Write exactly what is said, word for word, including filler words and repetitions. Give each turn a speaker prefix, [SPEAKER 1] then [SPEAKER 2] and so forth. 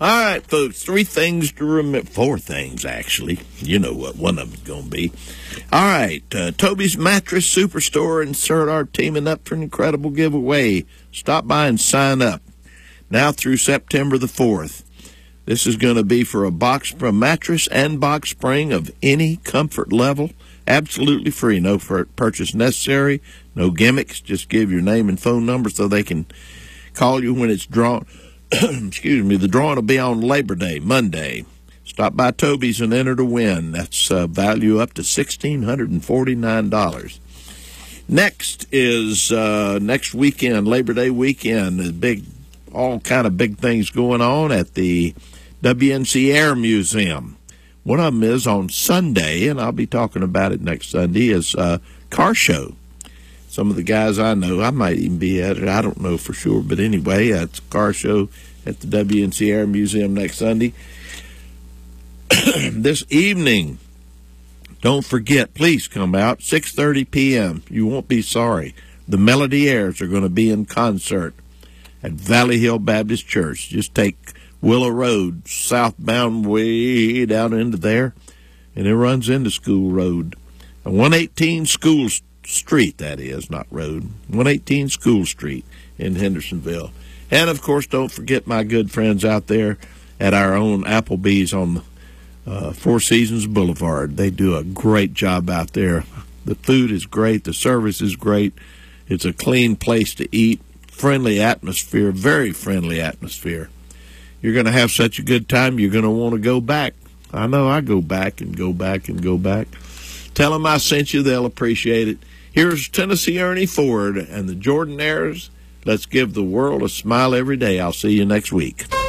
[SPEAKER 1] All right, folks, three things to remember. Four things, actually. You know what one of them's going to be. All right, uh, Toby's Mattress Superstore and Sir are teaming up for an incredible giveaway. Stop by and sign up. Now through September the fourth. This is going to be for a box a mattress and box spring of any comfort level. Absolutely free. No purchase necessary. No gimmicks. Just give your name and phone number so they can call you when it's drawn. Excuse me. The drawing will be on Labor Day, Monday. Stop by Toby's and enter to win. That's uh, value up to one thousand six hundred forty-nine dollars. Next is uh, next weekend, Labor Day weekend. The big, all kind of big things going on at the W N C Air Museum. One of them is on Sunday, and I'll be talking about it next Sunday, is uh, car show. Some of the guys I know, I might even be at it. I don't know for sure. But anyway, it's a car show at the W N C Air Museum next Sunday. This evening, don't forget, please come out, six thirty p.m. You won't be sorry. The Melody Airs are going to be in concert at Valley Hill Baptist Church. Just take Willow Road, southbound way down into there, and it runs into School Road. one eighteen School Street, that is, not road. one eighteen School Street in Hendersonville. And, of course, don't forget my good friends out there at our own Applebee's on uh, Four Seasons Boulevard. They do a great job out there. The food is great. The service is great. It's a clean place to eat. Friendly atmosphere, very friendly atmosphere. You're going to have such a good time, you're going to want to go back. I know I go back and go back and go back. Tell them I sent you. They'll appreciate it. Here's Tennessee Ernie Ford and the Jordanaires. Let's give the world a smile every day. I'll see you next week.